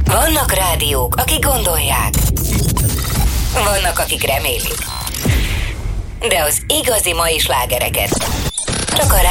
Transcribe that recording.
Vannak rádiók, akik gondolják. Vannak, akik remélik. De az igazi mai slágereket csak a